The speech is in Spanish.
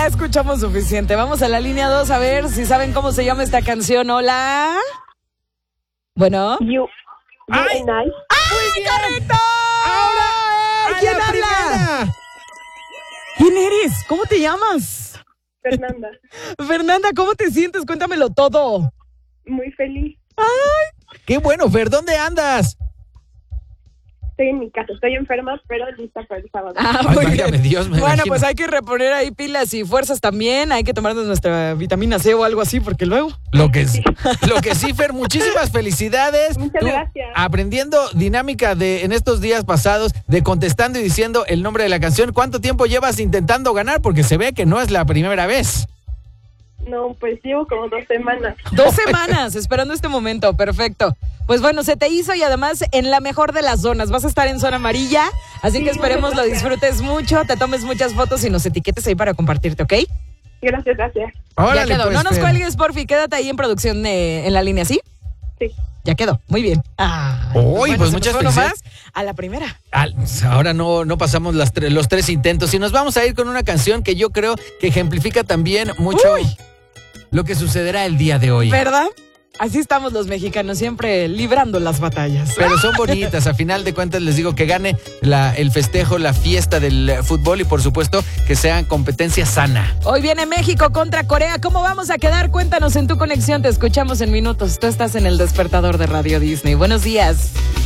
ya escuchamos suficiente. Vamos a la línea 2 a ver si saben cómo se llama esta canción. Hola. Bueno. You ¡Ay! and I. ¡Ay, correcto! ¡Ahora! ¿Quién ¡A la habla? primera! ¿Quién eres? ¿Cómo te llamas? Fernanda. Fernanda, ¿cómo te sientes? Cuéntamelo todo. Muy feliz. ¡Qué bueno, Fer! ¿Dónde andas? Estoy en mi casa. Estoy enferma, pero lista para el sábado. Ay, Muy válgame bien. Dios, me Bueno, imagino. pues hay que reponer ahí pilas y fuerzas también. Hay que tomarnos nuestra vitamina C o algo así, porque luego... Lo que sí, Fer, muchísimas felicidades. Muchas Tú, gracias. Aprendiendo dinámica en estos días pasados, de contestando y diciendo el nombre de la canción. ¿Cuánto tiempo llevas intentando ganar? Porque se ve que no es la primera vez. No, pues llevo como 2 semanas. 2 semanas esperando este momento, perfecto. Pues bueno, se te hizo y además en la mejor de las zonas. Vas a estar en zona amarilla, así Sí, que esperemos lo muchas gracias. disfrutes mucho, te tomes muchas fotos y nos etiquetes ahí para compartirte, ¿ok? Gracias. Órale, Ya quedó. pues, No nos Fer. cuelgues, porfi, quédate ahí en producción en la línea, ¿sí? Sí. Ya quedó, muy bien. Uy, pues se muchas nos fue felicidades. nomás a la primera. Ahora no pasamos los 3 intentos y nos vamos a ir con una canción que yo creo que ejemplifica también mucho lo que sucederá el día de hoy. ¿Verdad? Así estamos los mexicanos, siempre librando las batallas. Pero son bonitas, a final de cuentas les digo que gane el festejo, la fiesta del fútbol y por supuesto que sea competencia sana. Hoy viene México contra Corea. ¿Cómo vamos a quedar? Cuéntanos en tu conexión. Te escuchamos en minutos. Tú estás en el despertador de Radio Disney. Buenos días.